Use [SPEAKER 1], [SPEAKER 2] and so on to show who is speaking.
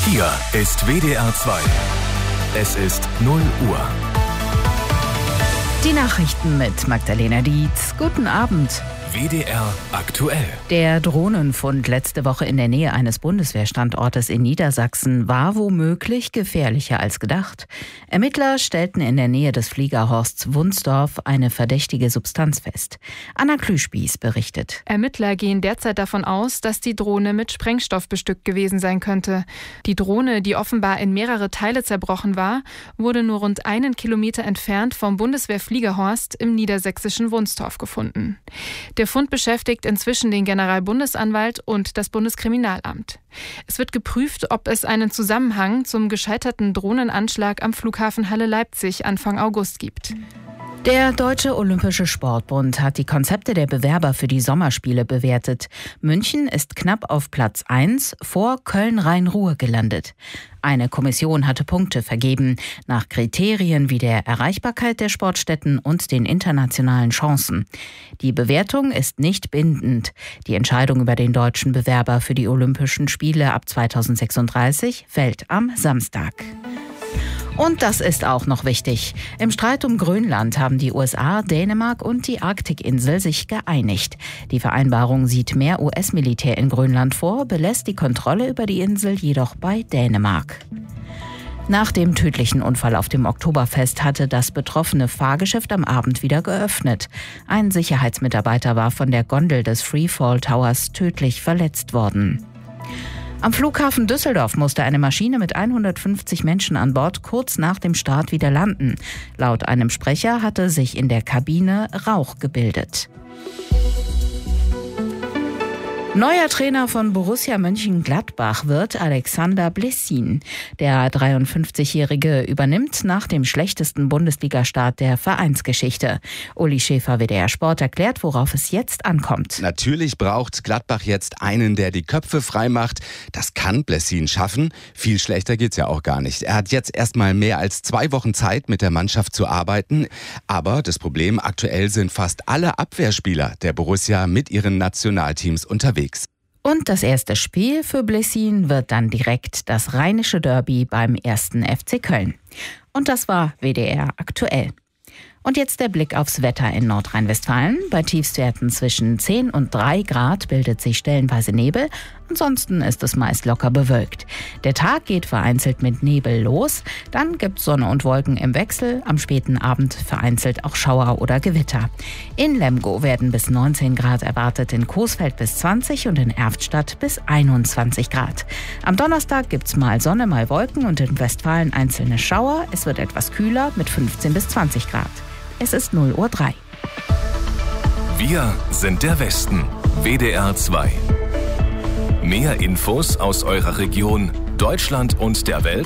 [SPEAKER 1] Hier ist WDR 2. Es ist 0 Uhr.
[SPEAKER 2] Die Nachrichten mit Magdalena Dietz. Guten Abend.
[SPEAKER 1] WDR aktuell.
[SPEAKER 2] Der Drohnenfund letzte Woche in der Nähe eines Bundeswehrstandortes in Niedersachsen war womöglich gefährlicher als gedacht. Ermittler stellten in der Nähe des Fliegerhorsts Wunsdorf eine verdächtige Substanz fest. Anna Klüspieß berichtet.
[SPEAKER 3] Ermittler gehen derzeit davon aus, dass die Drohne mit Sprengstoff bestückt gewesen sein könnte. Die Drohne, die offenbar in mehrere Teile zerbrochen war, wurde nur rund 1 Kilometer entfernt vom Bundeswehrfliegerhorst im niedersächsischen Wunsdorf gefunden. Der Fund beschäftigt inzwischen den Generalbundesanwalt und das Bundeskriminalamt. Es wird geprüft, ob es einen Zusammenhang zum gescheiterten Drohnenanschlag am Flughafen Halle-Leipzig Anfang August gibt.
[SPEAKER 2] Der Deutsche Olympische Sportbund hat die Konzepte der Bewerber für die Sommerspiele bewertet. München ist knapp auf Platz 1 vor Köln-Rhein-Ruhr gelandet. Eine Kommission hatte Punkte vergeben, nach Kriterien wie der Erreichbarkeit der Sportstätten und den internationalen Chancen. Die Bewertung ist nicht bindend. Die Entscheidung über den deutschen Bewerber für die Olympischen Spiele ab 2036 fällt am Samstag. Und das ist auch noch wichtig. Im Streit um Grönland haben die USA, Dänemark und die Arktikinsel sich geeinigt. Die Vereinbarung sieht mehr US-Militär in Grönland vor, belässt die Kontrolle über die Insel jedoch bei Dänemark. Nach dem tödlichen Unfall auf dem Oktoberfest hatte das betroffene Fahrgeschäft am Abend wieder geöffnet. Ein Sicherheitsmitarbeiter war von der Gondel des Freefall Towers tödlich verletzt worden. Am Flughafen Düsseldorf musste eine Maschine mit 150 Menschen an Bord kurz nach dem Start wieder landen. Laut einem Sprecher hatte sich in der Kabine Rauch gebildet. Neuer Trainer von Borussia Mönchengladbach wird Alexander Blessin. Der 53-Jährige übernimmt nach dem schlechtesten Bundesliga-Start der Vereinsgeschichte. Uli Schäfer, WDR Sport, erklärt, worauf es jetzt ankommt.
[SPEAKER 4] Natürlich braucht Gladbach jetzt einen, der die Köpfe frei macht. Das kann Blessin schaffen. Viel schlechter geht's ja auch gar nicht. Er hat jetzt erstmal mehr als 2 Wochen Zeit, mit der Mannschaft zu arbeiten. Aber das Problem, aktuell sind fast alle Abwehrspieler der Borussia mit ihren Nationalteams unterwegs.
[SPEAKER 2] Und das erste Spiel für Blessin wird dann direkt das rheinische Derby beim 1. FC Köln. Und das war WDR aktuell. Und jetzt der Blick aufs Wetter in Nordrhein-Westfalen. Bei Tiefstwerten zwischen 10 und 3 Grad bildet sich stellenweise Nebel. Ansonsten ist es meist locker bewölkt. Der Tag geht vereinzelt mit Nebel los. Dann gibt es Sonne und Wolken im Wechsel. Am späten Abend vereinzelt auch Schauer oder Gewitter. In Lemgo werden bis 19 Grad erwartet, in Coesfeld bis 20 und in Erftstadt bis 21 Grad. Am Donnerstag gibt es mal Sonne, mal Wolken und in Westfalen einzelne Schauer. Es wird etwas kühler mit 15 bis 20 Grad. Es ist 0:03 Uhr.
[SPEAKER 1] Wir sind der Westen. WDR 2. Mehr Infos aus eurer Region, Deutschland und der Welt